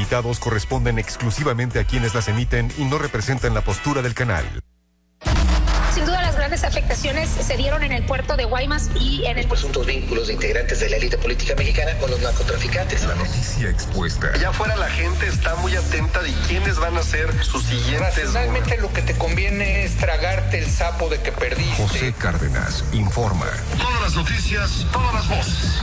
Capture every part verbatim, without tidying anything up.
invitados corresponden exclusivamente a quienes las emiten y no representan la postura del canal. Sin duda las grandes afectaciones se dieron en el puerto de Guaymas y en el... presuntos vínculos de integrantes de la élite política mexicana con los narcotraficantes. La noticia expuesta. Allá afuera la gente está muy atenta de quiénes van a ser sus siguientes. Racionalmente lo que te conviene es tragarte el sapo de que perdiste. José Cárdenas informa. Todas las noticias, todas las voces.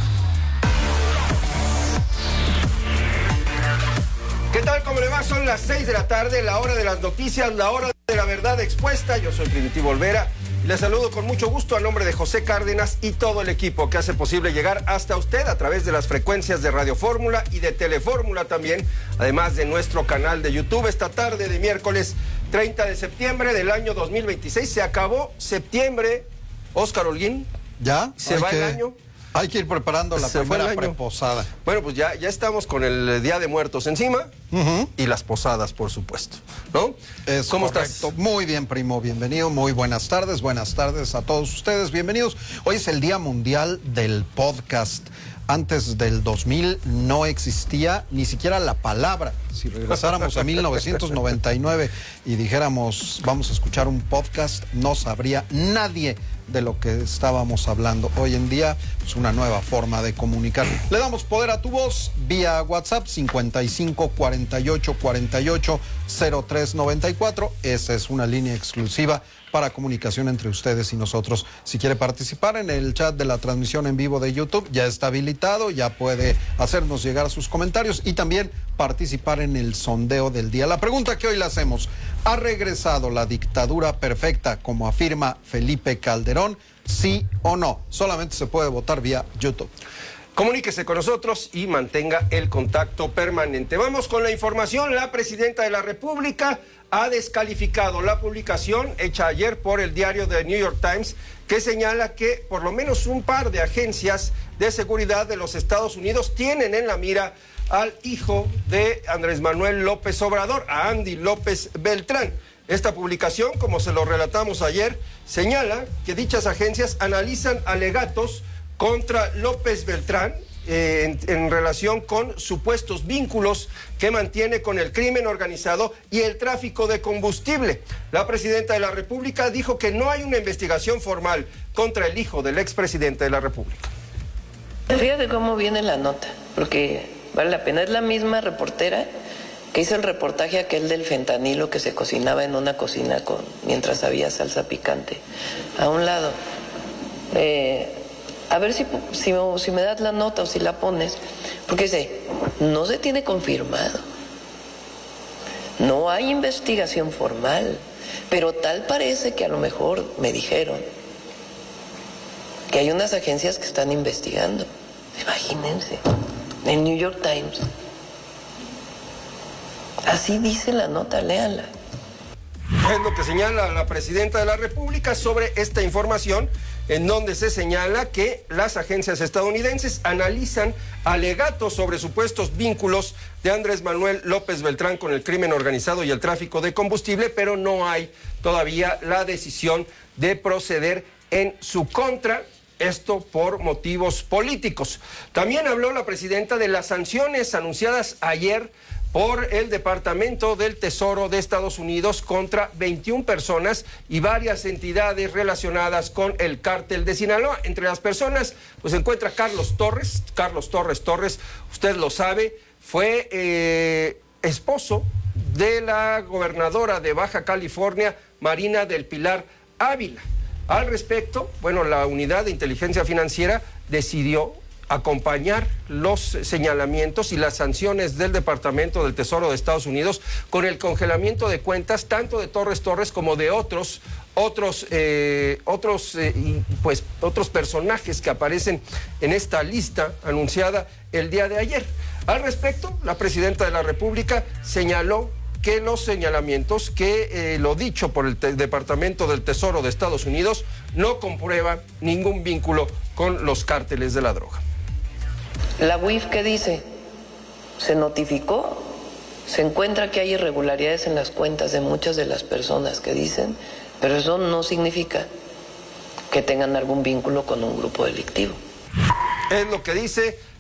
¿Qué tal? ¿Cómo le va? Son las seis de la tarde, la hora de las noticias, la hora de la verdad expuesta. Yo soy Primitivo Olvera y les saludo con mucho gusto a nombre de José Cárdenas y todo el equipo que hace posible llegar hasta usted a través de las frecuencias de Radio Fórmula y de Telefórmula también, además de nuestro canal de YouTube. Esta tarde de miércoles treinta de septiembre del año dos mil veintiséis, se acabó septiembre. Óscar Holguín, ¿ya? ¿Se va que... el año? Hay que ir preparando la Se primera preposada. Bueno, pues ya, ya estamos con el Día de Muertos encima uh-huh. y las posadas, por supuesto, ¿no? Es ¿Cómo correcto. estás? Muy bien, primo, bienvenido, muy buenas tardes, buenas tardes a todos ustedes, bienvenidos. Hoy es el Día Mundial del Podcast. Antes del dos mil no existía ni siquiera la palabra. Si regresáramos a mil novecientos noventa y nueve y dijéramos, vamos a escuchar un podcast, no sabría nadie de lo que estábamos hablando. Hoy en día es una nueva forma de comunicar. Le damos poder a tu voz vía WhatsApp cincuenta y cinco cuarenta y ocho cuarenta y ocho cero tres noventa y cuatro. Esa es una línea exclusiva para comunicación entre ustedes y nosotros. Si quiere participar en el chat de la transmisión en vivo de YouTube, ya está habilitado, ya puede hacernos llegar sus comentarios y también participar en el sondeo del día. La pregunta que hoy le hacemos: ¿ha regresado la dictadura perfecta como afirma Felipe Calderón? ¿Sí o no? Solamente se puede votar vía YouTube. Comuníquese con nosotros y mantenga el contacto permanente. Vamos con la información. La presidenta de la República ha descalificado la publicación hecha ayer por el diario The New York Times, que señala que por lo menos un par de agencias de seguridad de los Estados Unidos tienen en la mira al hijo de Andrés Manuel López Obrador, a Andy López Beltrán. Esta publicación, como se lo relatamos ayer, señala que dichas agencias analizan alegatos contra López Beltrán eh, en, en relación con supuestos vínculos que mantiene con el crimen organizado y el tráfico de combustible. La presidenta de la República dijo que no hay una investigación formal contra el hijo del expresidente de la República. Fíjate cómo viene la nota, porque vale la pena. Es la misma reportera que hizo el reportaje aquel del fentanilo que se cocinaba en una cocina con mientras había salsa picante. A un lado. Eh, a ver si, si, si me das la nota o si la pones, porque dice, no se tiene confirmado. No hay investigación formal, pero tal parece que a lo mejor me dijeron que hay unas agencias que están investigando. Imagínense, el New York Times. Así dice la nota, léanla. Es lo que señala la presidenta de la República sobre esta información, en donde se señala que las agencias estadounidenses analizan alegatos sobre supuestos vínculos de Andrés Manuel López Beltrán con el crimen organizado y el tráfico de combustible, pero no hay todavía la decisión de proceder en su contra. Esto por motivos políticos. También habló la presidenta de las sanciones anunciadas ayer por el Departamento del Tesoro de Estados Unidos contra veintiuna personas y varias entidades relacionadas con el cártel de Sinaloa. Entre las personas, pues se encuentra Carlos Torres. Carlos Torres Torres, usted lo sabe, fue eh, esposo de la gobernadora de Baja California, Marina del Pilar Ávila. Al respecto, bueno, la Unidad de Inteligencia Financiera decidió acompañar los señalamientos y las sanciones del Departamento del Tesoro de Estados Unidos con el congelamiento de cuentas tanto de Torres Torres como de otros otros eh, otros eh, y, pues otros personajes que aparecen en esta lista anunciada el día de ayer. Al respecto, la presidenta de la República señaló que los señalamientos, que eh, lo dicho por el te- Departamento del Tesoro de Estados Unidos no comprueba ningún vínculo con los cárteles de la droga. La U I F, ¿qué dice? Se notificó, se encuentra que hay irregularidades en las cuentas de muchas de las personas que dicen, pero eso no significa que tengan algún vínculo con un grupo delictivo. Es lo que dice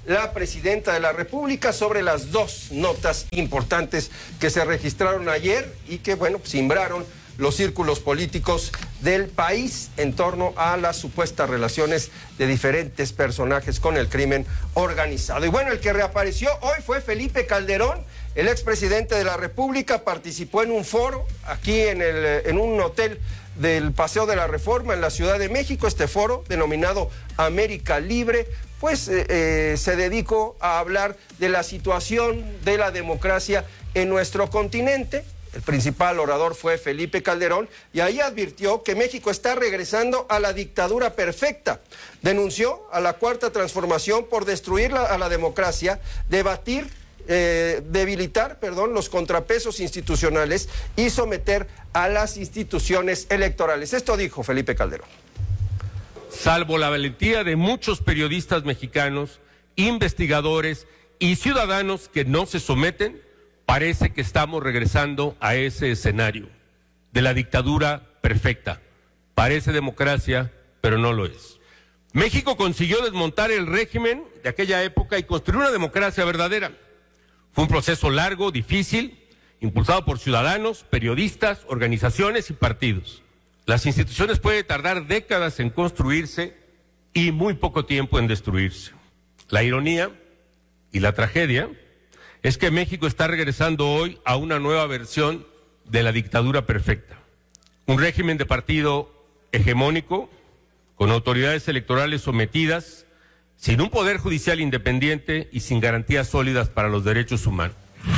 la presidenta de la República sobre las dos notas importantes que se registraron ayer y que, bueno, simbraron los círculos políticos del país en torno a las supuestas relaciones de diferentes personajes con el crimen organizado. Y bueno, el que reapareció hoy fue Felipe Calderón, el expresidente de la República. Participó en un foro aquí en, el, en un hotel del Paseo de la Reforma en la Ciudad de México. Este foro, denominado América Libre, pues eh, eh, se dedicó a hablar de la situación de la democracia en nuestro continente. El principal orador fue Felipe Calderón y ahí advirtió que México está regresando a la dictadura perfecta. Denunció a la Cuarta Transformación por destruir la, a la democracia, debatir, eh, debilitar, perdón, los contrapesos institucionales y someter a las instituciones electorales. Esto dijo Felipe Calderón. Salvo la valentía de muchos periodistas mexicanos, investigadores y ciudadanos que no se someten, parece que estamos regresando a ese escenario de la dictadura perfecta. Parece democracia, pero no lo es. México consiguió desmontar el régimen de aquella época y construir una democracia verdadera. Fue un proceso largo, difícil, impulsado por ciudadanos, periodistas, organizaciones y partidos. Las instituciones pueden tardar décadas en construirse y muy poco tiempo en destruirse. La ironía y la tragedia es que México está regresando hoy a una nueva versión de la dictadura perfecta. Un régimen de partido hegemónico, con autoridades electorales sometidas, sin un poder judicial independiente y sin garantías sólidas para los derechos humanos.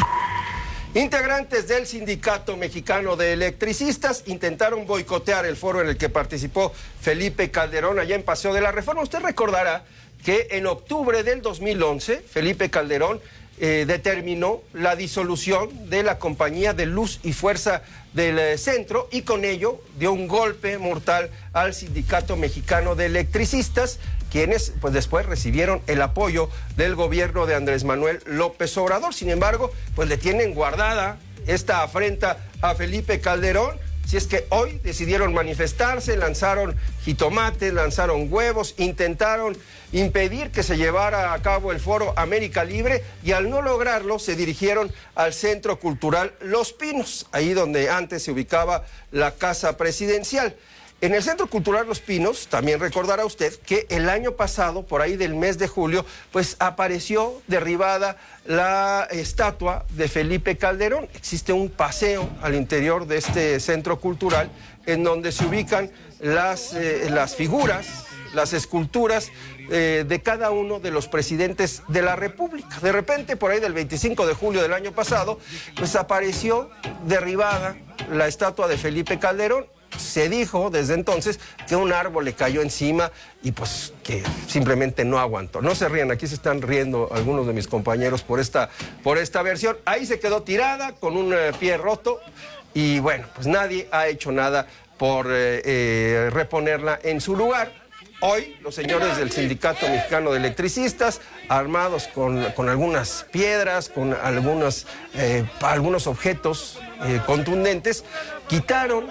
Integrantes del Sindicato Mexicano de Electricistas intentaron boicotear el foro en el que participó Felipe Calderón allá en Paseo de la Reforma. Usted recordará que en octubre del dos mil once, Felipe Calderón eh, determinó la disolución de la Compañía de Luz y Fuerza del eh, Centro y con ello dio un golpe mortal al Sindicato Mexicano de Electricistas, quienes pues después recibieron el apoyo del gobierno de Andrés Manuel López Obrador. Sin embargo, pues le tienen guardada esta afrenta a Felipe Calderón, si es que hoy decidieron manifestarse, lanzaron jitomates, lanzaron huevos, intentaron impedir que se llevara a cabo el foro América Libre y al no lograrlo se dirigieron al Centro Cultural Los Pinos, ahí donde antes se ubicaba la Casa Presidencial. En el Centro Cultural Los Pinos, también recordará usted que el año pasado, por ahí del mes de julio, pues apareció derribada la estatua de Felipe Calderón. Existe un paseo al interior de este centro cultural en donde se ubican las, eh, las figuras, las esculturas eh, de cada uno de los presidentes de la República. De repente, por ahí del veinticinco de julio del año pasado, pues apareció derribada la estatua de Felipe Calderón. Se dijo desde entonces que un árbol le cayó encima y pues que simplemente no aguantó. No se rían, aquí se están riendo algunos de mis compañeros por esta, por esta versión. Ahí se quedó tirada con un eh, pie roto y bueno, pues nadie ha hecho nada por eh, eh, reponerla en su lugar. Hoy los señores del Sindicato Mexicano de Electricistas, armados con, con algunas piedras, con algunos, eh, algunos objetos eh, contundentes, quitaron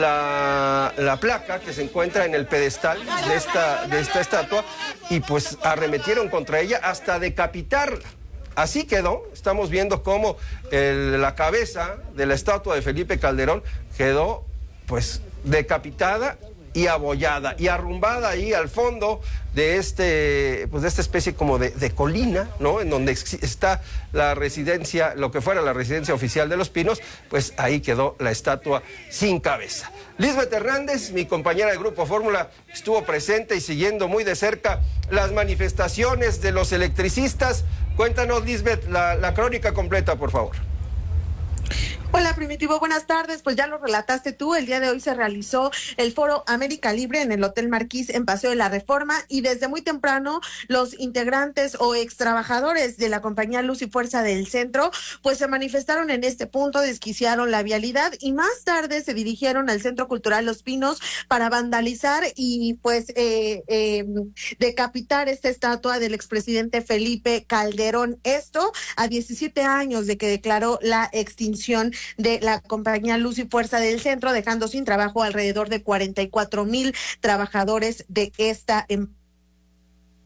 la, la placa que se encuentra en el pedestal de esta, de esta estatua y pues arremetieron contra ella hasta decapitarla. Así quedó, estamos viendo cómo el, la cabeza de la estatua de Felipe Calderón quedó pues decapitada y abollada y arrumbada ahí al fondo de este, pues de esta especie como de, de colina, ¿no? En donde está la residencia, lo que fuera la residencia oficial de Los Pinos, pues ahí quedó la estatua sin cabeza. Lisbeth Hernández, mi compañera de Grupo Fórmula, estuvo presente y siguiendo muy de cerca las manifestaciones de los electricistas. Cuéntanos, Lisbeth, la, la crónica completa, por favor. Hola Primitivo, buenas tardes. Pues ya lo relataste tú, el día de hoy se realizó el foro América Libre en el Hotel Marquís en Paseo de la Reforma y desde muy temprano los integrantes o ex trabajadores de la compañía Luz y Fuerza del Centro pues se manifestaron en este punto, desquiciaron la vialidad y más tarde se dirigieron al Centro Cultural Los Pinos para vandalizar y pues eh, eh, decapitar esta estatua del expresidente Felipe Calderón. Esto a diecisiete años de que declaró la extinción de la compañía Luz y Fuerza del Centro, dejando sin trabajo alrededor de cuarenta y cuatro mil trabajadores de esta empresa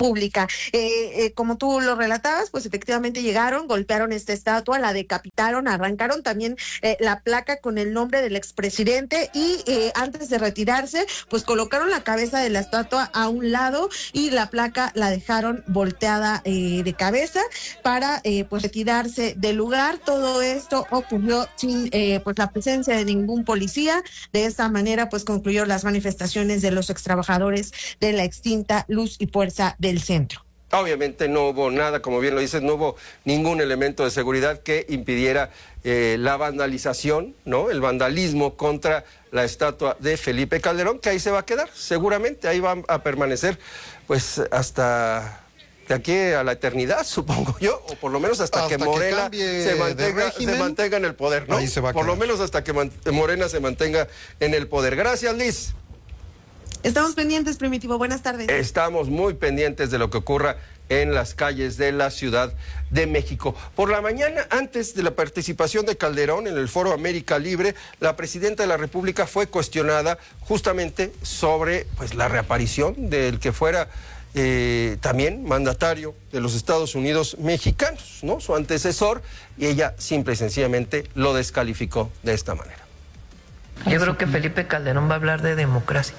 pública. Eh, eh, como tú lo relatabas, pues efectivamente llegaron, golpearon esta estatua, la decapitaron, arrancaron también eh, la placa con el nombre del expresidente y eh, antes de retirarse, pues colocaron la cabeza de la estatua a un lado y la placa la dejaron volteada eh, de cabeza para eh, pues retirarse del lugar. Todo esto ocurrió sin eh, pues la presencia de ningún policía. De esta manera pues concluyó las manifestaciones de los extrabajadores de la extinta Luz y Fuerza del Centro. Obviamente no hubo nada, como bien lo dices, no hubo ningún elemento de seguridad que impidiera eh, la vandalización, ¿no? El vandalismo contra la estatua de Felipe Calderón, que ahí se va a quedar, seguramente, ahí va a permanecer pues hasta de aquí a la eternidad, supongo yo, o por lo menos hasta, hasta que Morena que se, mantenga, régimen, se mantenga en el poder, ¿no? Ahí se va a por quedar. Lo menos hasta que man, Morena se mantenga en el poder. Gracias, Liz. Estamos pendientes, Primitivo. Buenas tardes. Estamos muy pendientes de lo que ocurra en las calles de la Ciudad de México. Por la mañana, antes de la participación de Calderón en el Foro América Libre, la presidenta de la República fue cuestionada justamente sobre pues, la reaparición del que fuera eh, también mandatario de los Estados Unidos mexicanos, ¿no? Su antecesor, y ella simple y sencillamente lo descalificó de esta manera. Yo creo que Felipe Calderón va a hablar de democracia.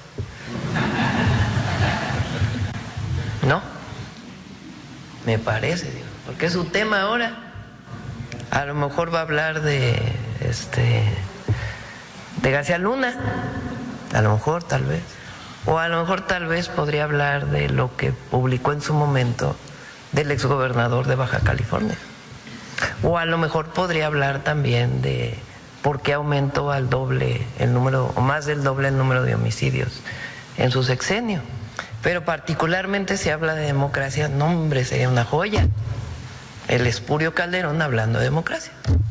¿No? Me parece, digo, porque es su tema ahora. A lo mejor va a hablar de este de García Luna, a lo mejor, tal vez. O a lo mejor tal vez podría hablar de lo que publicó en su momento del exgobernador de Baja California. O a lo mejor podría hablar también de por qué aumentó al doble el número, o más del doble el número de homicidios en su sexenio. Pero particularmente si habla de democracia, no, hombre, sería una joya. El espurio Calderón hablando de democracia.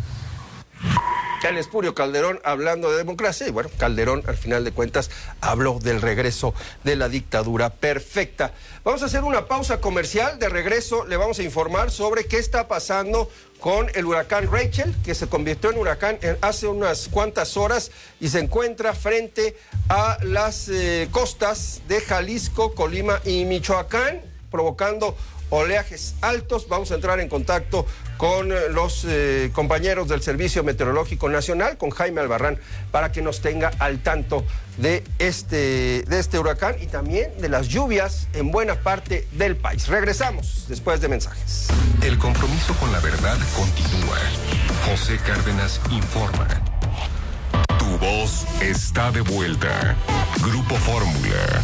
El espurio Calderón hablando de democracia, y bueno, Calderón al final de cuentas habló del regreso de la dictadura perfecta. Vamos a hacer una pausa comercial. De regreso le vamos a informar sobre qué está pasando con el huracán Rachel, que se convirtió en huracán en hace unas cuantas horas y se encuentra frente a las eh, costas de Jalisco, Colima y Michoacán, provocando oleajes altos. Vamos a entrar en contacto con los eh, compañeros del Servicio Meteorológico Nacional, con Jaime Albarrán, para que nos tenga al tanto de este, de este huracán y también de las lluvias en buena parte del país. Regresamos después de mensajes. El compromiso con la verdad continúa. José Cárdenas informa. Tu voz está de vuelta. Grupo Fórmula.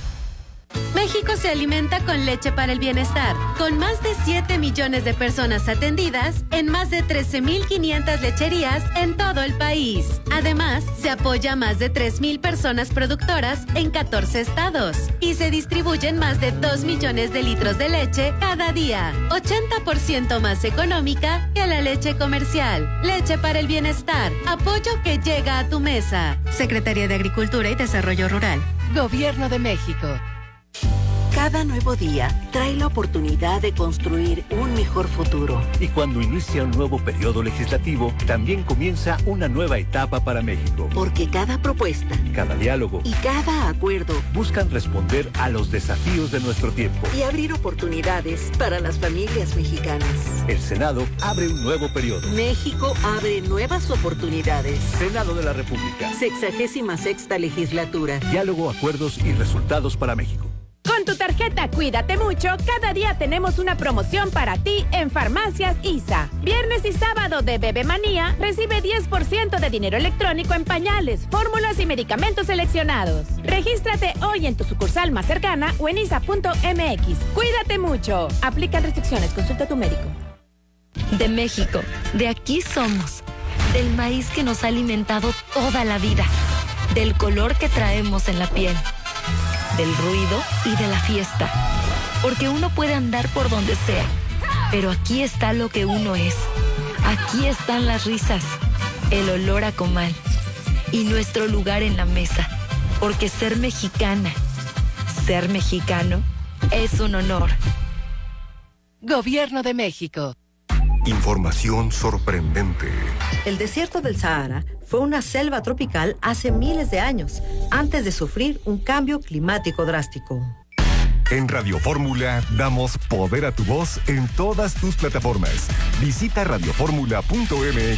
México se alimenta con leche para el bienestar, con más de siete millones de personas atendidas en más de trece mil quinientas lecherías en todo el país. Además, se apoya a más de tres mil personas productoras en catorce estados y se distribuyen más de dos millones de litros de leche cada día, ochenta por ciento más económica que la leche comercial. Leche para el bienestar, apoyo que llega a tu mesa. Secretaría de Agricultura y Desarrollo Rural. Gobierno de México. Cada nuevo día trae la oportunidad de construir un mejor futuro. Y cuando inicia un nuevo periodo legislativo, también comienza una nueva etapa para México. Porque cada propuesta, cada diálogo y cada acuerdo buscan responder a los desafíos de nuestro tiempo y abrir oportunidades para las familias mexicanas. El Senado abre un nuevo periodo. México abre nuevas oportunidades. Senado de la República. Sexagésima sexta legislatura. Diálogo, acuerdos y resultados para México. Con tu tarjeta Cuídate Mucho, cada día tenemos una promoción para ti en Farmacias I S A. Viernes y sábado de Bebe Manía, recibe diez por ciento de dinero electrónico en pañales, fórmulas y medicamentos seleccionados. Regístrate hoy en tu sucursal más cercana o en isa punto m x. Cuídate mucho. Aplican restricciones. Consulta a tu médico. De México, de aquí somos. Del maíz que nos ha alimentado toda la vida. Del color que traemos en la piel. Del ruido y de la fiesta. Porque uno puede andar por donde sea, pero aquí está lo que uno es. Aquí están las risas, el olor a comal y nuestro lugar en la mesa. Porque ser mexicana, ser mexicano, es un honor. Gobierno de México. Información sorprendente. El desierto del Sahara fue una selva tropical hace miles de años, antes de sufrir un cambio climático drástico. En Radio Fórmula damos poder a tu voz en todas tus plataformas. Visita radioformula punto m